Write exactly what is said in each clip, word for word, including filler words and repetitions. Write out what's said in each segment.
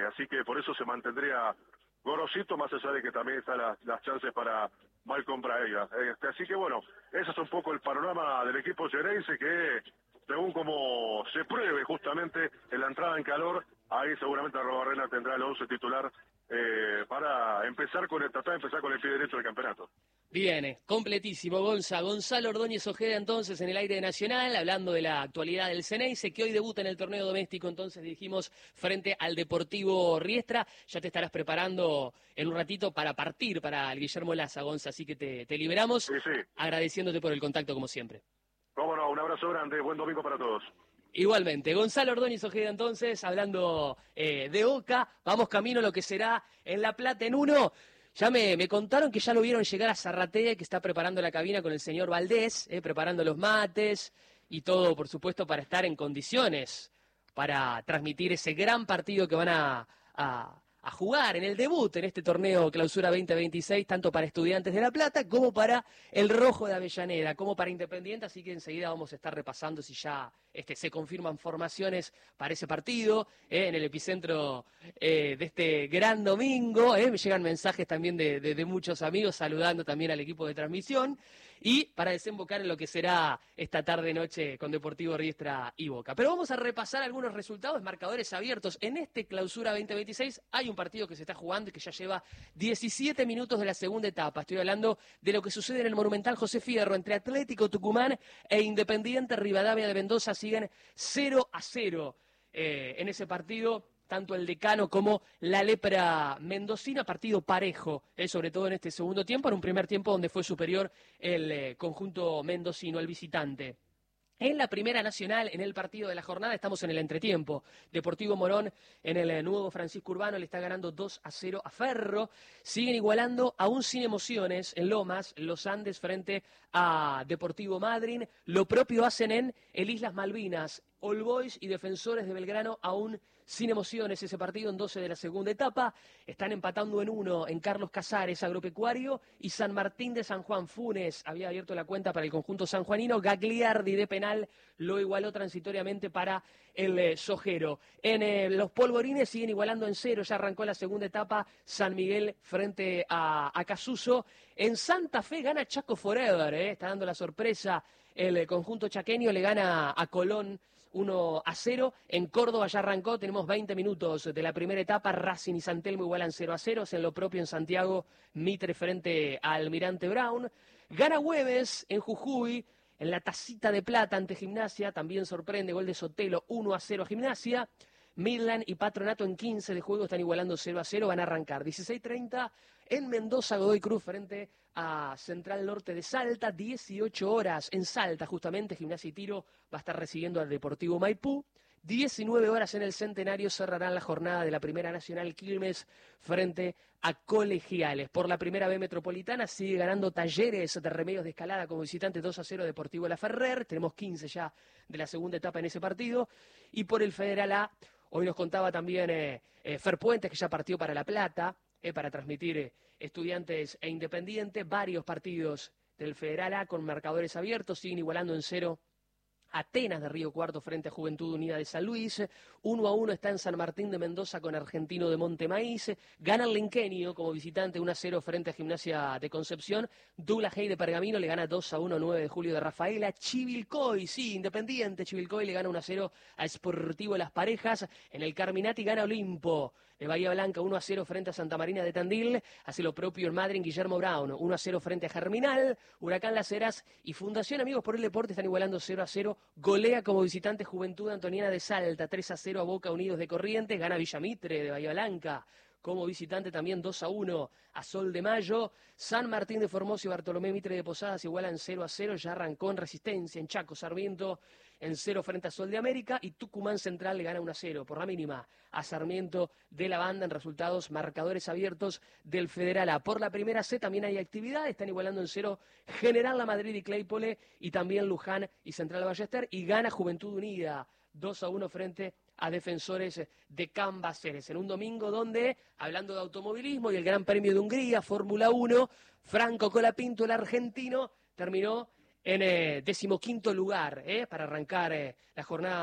así que por eso se mantendría Gorosito, más allá de que también están las, las chances para Malcolm Braega. Este, así que bueno, ese es un poco el panorama del equipo Xereyse, que según como se pruebe justamente en la entrada en calor, ahí seguramente Arrobarrena tendrá el once titular eh, para empezar con el, tratar de empezar con el pie derecho del campeonato. Viene, completísimo, Gonza. Gonzalo Ordóñez Ojeda, entonces, en el aire nacional, hablando de la actualidad del Xeneize, que hoy debuta en el torneo doméstico, entonces dijimos, frente al Deportivo Riestra. Ya te estarás preparando en un ratito para partir para el Guillermo Laza, Gonza, así que te, te liberamos, Sí, sí. agradeciéndote por el contacto, como siempre. Cómo no, un abrazo grande, buen domingo para todos. Igualmente, Gonzalo Ordóñez Ojeda, entonces, hablando eh, de Boca, vamos camino a lo que será en La Plata en uno. Ya me, me contaron que ya lo vieron llegar a Zarratea, que está preparando la cabina con el señor Valdés, eh, preparando los mates y todo, por supuesto, para estar en condiciones para transmitir ese gran partido que van a, a, a jugar en el debut en este torneo Clausura veinte veintiséis, tanto para Estudiantes de La Plata como para el Rojo de Avellaneda, como para Independiente, así que enseguida vamos a estar repasando si ya este, se confirman formaciones para ese partido, eh, en el epicentro eh, de este gran domingo. Eh, me llegan mensajes también de, de, de muchos amigos saludando también al equipo de transmisión, y para desembocar en lo que será esta tarde-noche con Deportivo Riestra y Boca. Pero vamos a repasar algunos resultados, marcadores abiertos. En este Clausura veinte veintiséis hay un partido que se está jugando y que ya lleva diecisiete minutos de la segunda etapa. Estoy hablando de lo que sucede en el Monumental José Fierro entre Atlético Tucumán e Independiente Rivadavia de Mendoza. Siguen cero a cero eh, en ese partido, tanto el Decano como la Lepra mendocina, partido parejo, eh, sobre todo en este segundo tiempo, en un primer tiempo donde fue superior el eh, conjunto mendocino, el visitante. En la Primera Nacional, en el partido de la jornada, estamos en el entretiempo. Deportivo Morón, en el nuevo Francisco Urbano, le está ganando dos a cero a Ferro. Siguen igualando, aún sin emociones, en Lomas, los Andes frente a Deportivo Madryn. Lo propio hacen en el Islas Malvinas. All Boys y Defensores de Belgrano aún sin emociones, ese partido en doce de la segunda etapa. Están empatando en uno en Carlos Casares, Agropecuario, y San Martín de San Juan. Funes había abierto la cuenta para el conjunto sanjuanino. Gagliardi de penal lo igualó transitoriamente para el eh, Sojero. En eh, los Polvorines siguen igualando en cero. Ya arrancó la segunda etapa. San Miguel frente a, a Casuso. En Santa Fe gana Chaco Forever. Eh. Está dando la sorpresa. El eh, conjunto chaqueño le gana a Colón uno a cero. En Córdoba ya arrancó, tenemos veinte minutos de la primera etapa. Racing y San Telmo igualan cero a cero. En lo propio en Santiago, Mitre frente a Almirante Brown. Gana Güemes en Jujuy, en la tacita de plata ante Gimnasia. También sorprende, gol de Sotelo, uno a cero a Gimnasia. Midland y Patronato en quince de juego están igualando cero a cero, van a arrancar dieciséis treinta en Mendoza, Godoy Cruz frente a Central Norte de Salta. Dieciocho horas en Salta, justamente, Gimnasia y Tiro va a estar recibiendo al Deportivo Maipú. diecinueve horas en el Centenario cerrarán la jornada de la Primera Nacional, Quilmes frente a Colegiales. Por la Primera B Metropolitana sigue ganando Talleres de Remedios de Escalada como visitante, dos a cero Deportivo La Ferrer. Tenemos quince ya de la segunda etapa en ese partido. Y por el Federal A, hoy nos contaba también eh, eh, Fer Puentes, que ya partió para La Plata, eh, para transmitir eh, Estudiantes e Independiente. Varios partidos del Federal A con marcadores abiertos, siguen igualando en cero Atenas de Río Cuarto frente a Juventud Unida de San Luis. Uno a uno está en San Martín de Mendoza con Argentino de Montemaíz. Gana el Lenquenio como visitante uno a cero frente a Gimnasia de Concepción. Douglas Hay de Pergamino le gana dos a uno nueve de Julio de Rafaela. Chivilcoy, sí, Independiente. Chivilcoy le gana uno a cero a Sportivo Las Parejas. En el Carminati gana Olimpo de Bahía Blanca uno a cero frente a Santa Marina de Tandil. Hace lo propio el Madryn Guillermo Brown uno a cero frente a Germinal. Huracán Las Heras y Fundación Amigos por el Deporte están igualando cero a cero. Golea como visitante Juventud Antoniana de Salta, tres a cero a Boca Unidos de Corrientes. Gana Villamitre de Bahía Blanca como visitante también dos a uno a Sol de Mayo. San Martín de Formosa y Bartolomé Mitre de Posadas igualan cero a cero. Ya arrancó en Resistencia, en Chaco, Sarmiento en cero frente a Sol de América. Y Tucumán Central le gana uno a cero por la mínima a Sarmiento de la Banda en resultados marcadores abiertos del Federal A. Por la Primera C también hay actividad. Están igualando en cero General La Madrid y Claypole, y también Luján y Central Ballester. Y gana Juventud Unida dos a uno frente a Defensores de Cambaceres, en un domingo donde, hablando de automovilismo y el Gran Premio de Hungría, Fórmula uno, Franco Colapinto, el argentino, terminó en eh, decimoquinto lugar, eh, para arrancar eh, la jornada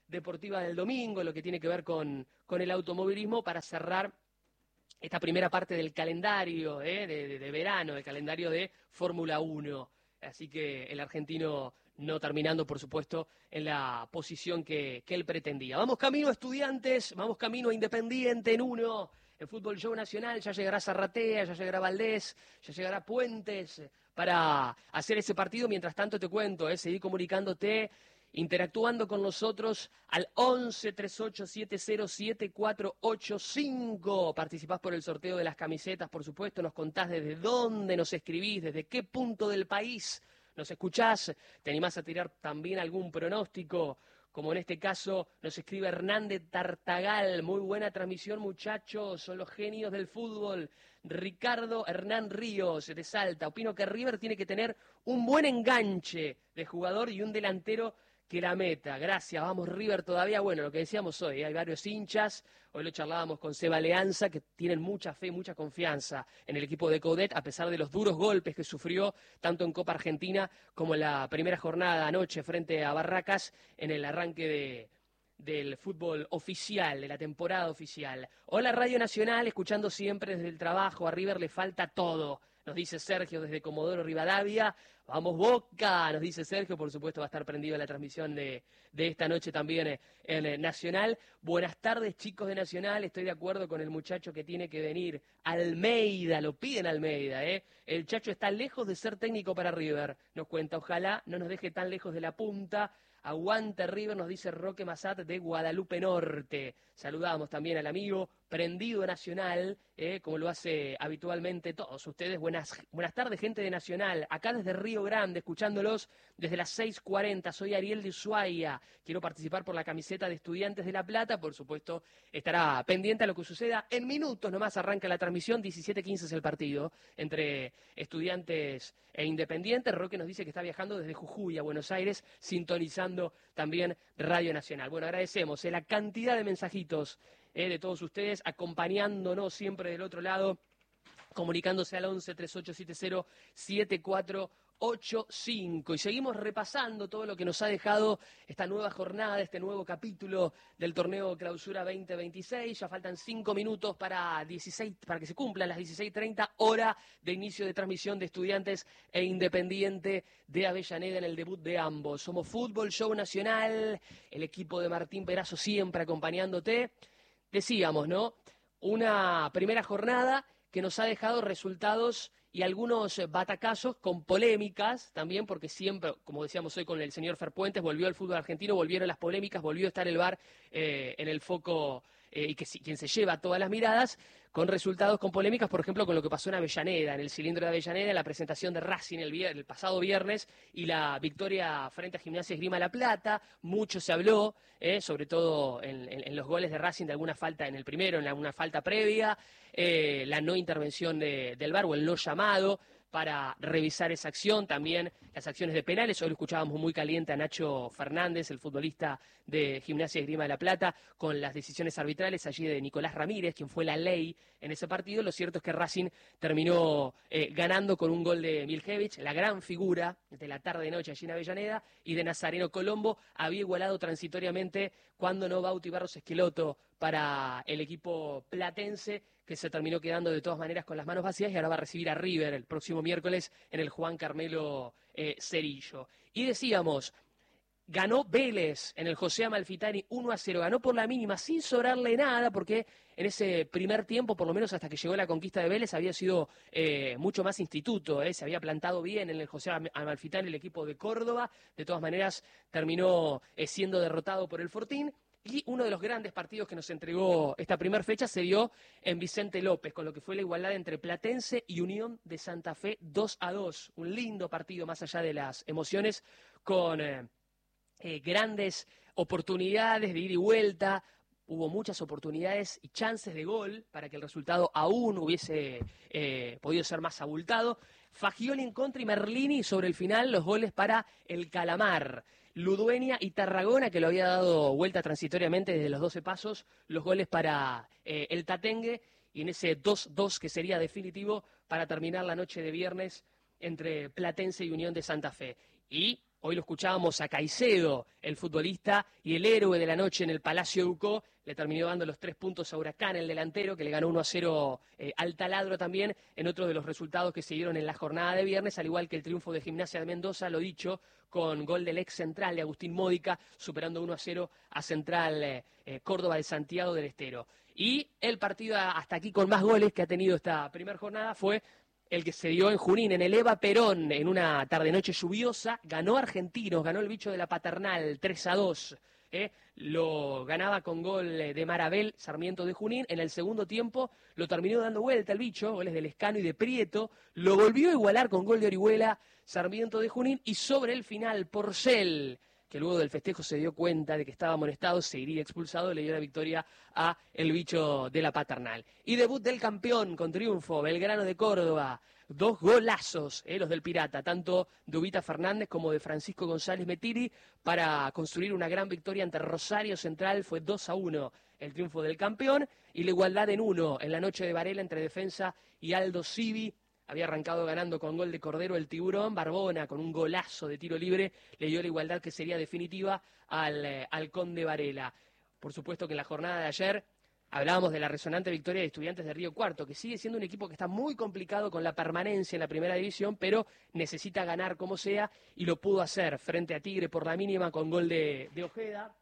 deportiva del domingo, lo que tiene que ver con, con el automovilismo, para cerrar esta primera parte del calendario ¿eh? de, de, de verano, el calendario de Fórmula uno. Así que el argentino no terminando, por supuesto, en la posición que, que él pretendía. Vamos camino a Estudiantes, vamos camino a Independiente en uno. En Fútbol Show Nacional ya llegará Zarratea, ya llegará Valdés, ya llegará Puentes para hacer ese partido. Mientras tanto te cuento, ¿eh? seguí comunicándote, interactuando con nosotros al once, treinta y ocho, setenta, siete cuatro ocho cinco. Participás por el sorteo de las camisetas, por supuesto. Nos contás desde dónde nos escribís, desde qué punto del país nos escuchás. Te animás a tirar también algún pronóstico, como en este caso nos escribe Hernández Tartagal. Muy buena transmisión, muchachos, son los genios del fútbol. Ricardo Hernán Ríos de Salta. Opino que River tiene que tener un buen enganche de jugador y un delantero que la meta. Gracias, vamos River todavía. Bueno, lo que decíamos hoy, ¿eh? hay varios hinchas, hoy lo charlábamos con Seba Leanza, que tienen mucha fe, mucha confianza en el equipo de Coudet, a pesar de los duros golpes que sufrió, tanto en Copa Argentina como en la primera jornada anoche frente a Barracas, en el arranque de... del fútbol oficial, de la temporada oficial. Hola Radio Nacional, escuchando siempre desde el trabajo, a River le falta todo, nos dice Sergio desde Comodoro Rivadavia. Vamos Boca, nos dice Sergio, por supuesto va a estar prendido la transmisión de, de esta noche también en Nacional. Buenas tardes chicos de Nacional, estoy de acuerdo con el muchacho que tiene que venir. Almeida, lo piden Almeida, ¿eh? El Chacho está lejos de ser técnico para River, nos cuenta, ojalá no nos deje tan lejos de la punta. Aguante River, nos dice Roque Massat de Guadalupe Norte. Saludamos también al amigo prendido Nacional, eh, como lo hace habitualmente todos ustedes. Buenas, buenas tardes, gente de Nacional. Acá desde Río Grande, escuchándolos desde las seis cuarenta. Soy Ariel de Ushuaia. Quiero participar por la camiseta de Estudiantes de La Plata. Por supuesto, estará pendiente a lo que suceda. En minutos nomás arranca la transmisión. diecisiete quince es el partido entre Estudiantes e Independiente. Roque nos dice que está viajando desde Jujuy a Buenos Aires, sintonizando también Radio Nacional. Bueno, agradecemos eh, la cantidad de mensajitos eh, de todos ustedes, acompañándonos siempre del otro lado, comunicándose al once, treinta y ocho setenta, siete cuatro ocho cinco. Y seguimos repasando todo lo que nos ha dejado esta nueva jornada, este nuevo capítulo del torneo Clausura veinte veintiséis. Ya faltan cinco minutos para, dieciséis, para que se cumplan las dieciséis treinta, hora de inicio de transmisión de Estudiantes e Independiente de Avellaneda en el debut de ambos. Somos Fútbol Show Nacional, el equipo de Martín Perazo siempre acompañándote. Decíamos, ¿no? Una primera jornada que nos ha dejado resultados y algunos batacazos con polémicas también, porque siempre, como decíamos hoy con el señor Ferpuentes, volvió el fútbol argentino, volvieron las polémicas, volvió a estar el V A R eh, en el foco eh, y que quien se lleva todas las miradas, con resultados con polémicas, por ejemplo, con lo que pasó en Avellaneda, en el cilindro de Avellaneda, en la presentación de Racing el, vier- el pasado viernes y la victoria frente a Gimnasia Esgrima La Plata. Mucho se habló, eh, sobre todo en, en, en los goles de Racing, de alguna falta en el primero, en alguna falta previa, eh, la no intervención de, del V A R o el no llamado para revisar esa acción, también las acciones de penales. Hoy lo escuchábamos muy caliente a Nacho Fernández, el futbolista de Gimnasia y Esgrima de La Plata, con las decisiones arbitrales allí de Nicolás Ramírez, quien fue la ley en ese partido. Lo cierto es que Racing terminó eh, ganando con un gol de Miljevic, la gran figura de la tarde-noche allí en Avellaneda, y de Nazareno Colombo. Había igualado transitoriamente cuando no Bauti Barros Esqueloto para el equipo platense, que se terminó quedando de todas maneras con las manos vacías y ahora va a recibir a River el próximo miércoles en el Juan Carmelo eh, Cerillo. Y decíamos, ganó Vélez en el José Amalfitani uno a cero, ganó por la mínima sin sobrarle nada, porque en ese primer tiempo, por lo menos hasta que llegó la conquista de Vélez, había sido eh, mucho más instituto, eh, se había plantado bien en el José Amalfitani el equipo de Córdoba. De todas maneras terminó eh, siendo derrotado por el Fortín. Y uno de los grandes partidos que nos entregó esta primera fecha se dio en Vicente López, con lo que fue la igualdad entre Platense y Unión de Santa Fe dos a dos. Un lindo partido más allá de las emociones, con eh, eh, grandes oportunidades de ida y vuelta. Hubo muchas oportunidades y chances de gol para que el resultado aún hubiese eh, podido ser más abultado. Fagioli en contra y Merlini sobre el final, los goles para el Calamar. Ludueña y Tarragona, que lo había dado vuelta transitoriamente desde los doce pasos, los goles para eh, el Tatengue, y en ese dos dos que sería definitivo para terminar la noche de viernes entre Platense y Unión de Santa Fe. Y Hoy lo escuchábamos a Caicedo, el futbolista y el héroe de la noche en el Palacio Ducó. Le terminó dando los tres puntos a Huracán, el delantero, que le ganó uno a cero eh, al Taladro también, en otro de los resultados que se dieron en la jornada de viernes, al igual que el triunfo de Gimnasia de Mendoza, lo dicho, con gol del ex central de Agustín Módica, superando uno a cero a Central eh, eh, Córdoba de Santiago del Estero. Y el partido hasta aquí con más goles que ha tenido esta primera jornada fue el que se dio en Junín, en el Eva Perón, en una tarde-noche lluviosa. Ganó Argentinos, ganó el bicho de la Paternal, tres a dos. ¿eh? Lo ganaba con gol de Marabel, Sarmiento de Junín. En el segundo tiempo lo terminó dando vuelta el bicho, goles de Lescano y de Prieto. Lo volvió a igualar con gol de Orihuela, Sarmiento de Junín. Y sobre el final, Porcel, que luego del festejo se dio cuenta de que estaba amonestado, se iría expulsado, le dio la victoria a el bicho de la Paternal. Y debut del campeón con triunfo, Belgrano de Córdoba. Dos golazos, eh, los del Pirata, tanto de Ubita Fernández como de Francisco González Metiri, para construir una gran victoria ante Rosario Central. Fue dos a uno el triunfo del campeón, y la igualdad en uno en la noche de Varela entre Defensa y Aldo Civi. Había arrancado ganando con gol de Cordero el Tiburón. Barbona, con un golazo de tiro libre, le dio la igualdad que sería definitiva al eh, Halcón de Varela. Por supuesto que en la jornada de ayer hablábamos de la resonante victoria de Estudiantes de Río Cuarto, que sigue siendo un equipo que está muy complicado con la permanencia en la primera división, pero necesita ganar como sea, y lo pudo hacer frente a Tigre por la mínima con gol de, de Ojeda.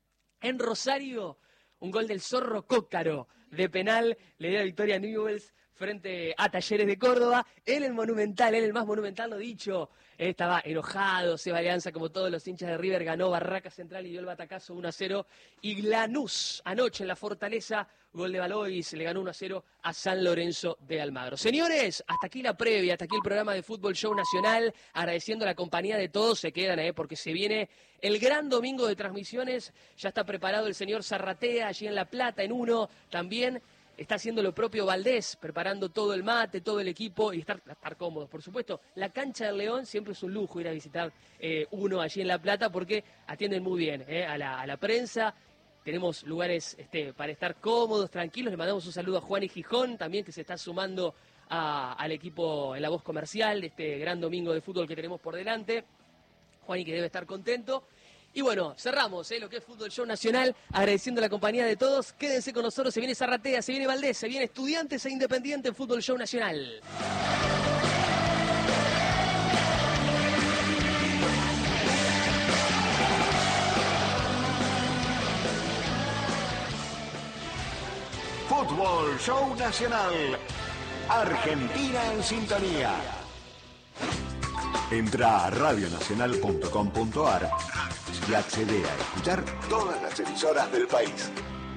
En Rosario, un gol del Zorro Cócaro de penal le dio la victoria a Newells frente a Talleres de Córdoba. Él el monumental, él el más monumental, lo dicho, él estaba enojado. Seba Alianza, como todos los hinchas de River, ganó Barraca Central y dio el batacazo uno a cero. Y Lanús, anoche en la Fortaleza, gol de Balois, le ganó uno a cero a San Lorenzo de Almagro. Señores, hasta aquí la previa, hasta aquí el programa de Fútbol Show Nacional, agradeciendo la compañía de todos. Se quedan, eh, porque se viene el gran domingo de transmisiones. Ya está preparado el señor Zarratea allí en La Plata, en uno también. Está haciendo lo propio Valdés, preparando todo el mate, todo el equipo, y estar, estar cómodos, por supuesto. La cancha del León siempre es un lujo ir a visitar eh, uno allí en La Plata, porque atienden muy bien eh, a, la, a la prensa. Tenemos lugares este, para estar cómodos, tranquilos. Le mandamos un saludo a Juan y Gijón, también, que se está sumando a, al equipo en La Voz Comercial de este gran domingo de fútbol que tenemos por delante. Juan, y que debe estar contento. Y bueno, cerramos ¿eh? lo que es Fútbol Show Nacional, agradeciendo la compañía de todos. Quédense con nosotros, se viene Zarratea, se viene Valdés, se viene Estudiantes e Independiente en Fútbol Show Nacional. Fútbol Show Nacional. Argentina en sintonía. Entra a radio nacional punto com punto a r y accede a escuchar todas las emisoras del país.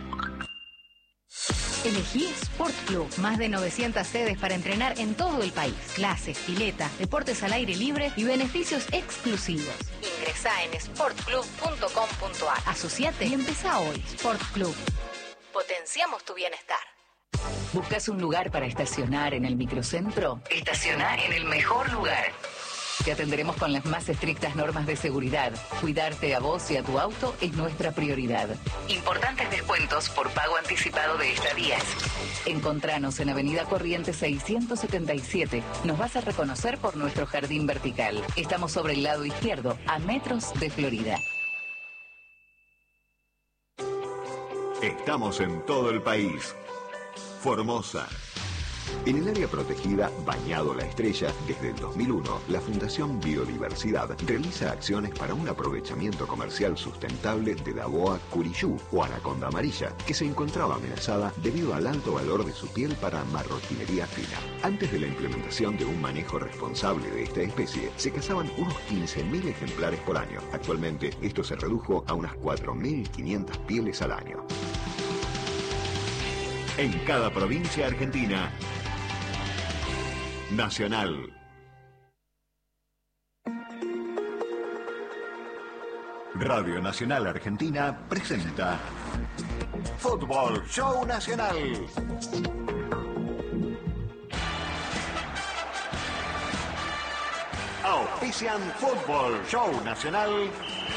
Elegí Sport Club. Más de novecientas sedes para entrenar en todo el país. Clases, piletas, deportes al aire libre y beneficios exclusivos. Ingresá en sport club punto com punto a r. Asociate y empezá hoy. Sport Club. Potenciamos tu bienestar. ¿Buscas un lugar para estacionar en el microcentro? Estacioná en el mejor lugar. Te atenderemos con las más estrictas normas de seguridad. Cuidarte a vos y a tu auto es nuestra prioridad. Importantes descuentos por pago anticipado de estadías. Encontranos en Avenida Corrientes seiscientos setenta y siete. Nos vas a reconocer por nuestro jardín vertical. Estamos sobre el lado izquierdo, a metros de Florida. Estamos en todo el país. Formosa. En el área protegida Bañado La Estrella, desde el dos mil uno, la Fundación Biodiversidad realiza acciones para un aprovechamiento comercial sustentable de la boa curiyú o anaconda amarilla, que se encontraba amenazada debido al alto valor de su piel para marroquinería fina. Antes de la implementación de un manejo responsable de esta especie, se cazaban unos quince mil ejemplares por año. Actualmente, esto se redujo a unas cuatro mil quinientas pieles al año. En cada provincia argentina, Nacional. Radio Nacional Argentina presenta Fútbol Show Nacional. Auspician Fútbol Show Nacional